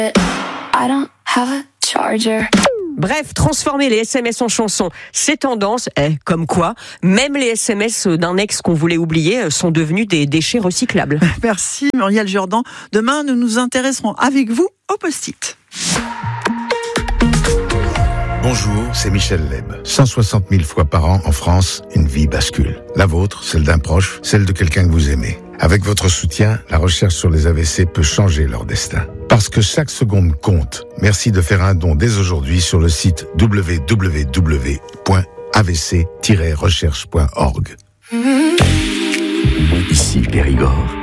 I don't have a charger. Bref, transformer les SMS en chansons, c'est tendance. Comme quoi, même les SMS d'un ex qu'on voulait oublier sont devenus des déchets recyclables. Merci Muriel Jourdan. Demain, nous nous intéresserons avec vous au post-it. Bonjour, c'est Michel Leb. 160 000 fois par an en France, une vie bascule. La vôtre, celle d'un proche, celle de quelqu'un que vous aimez. Avec votre soutien, la recherche sur les AVC peut changer leur destin. Parce que chaque seconde compte. Merci de faire un don dès aujourd'hui sur le site www.avc-recherche.org. Ici Périgord.